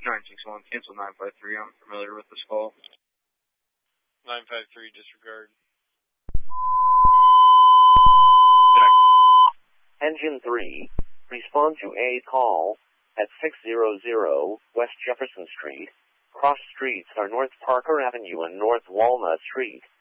961, cancel 953. I'm familiar with this call. 953, disregard. Engine 3, respond to a call at 600 West Jefferson Street. Cross streets are North Parker Avenue and North Walnut Street.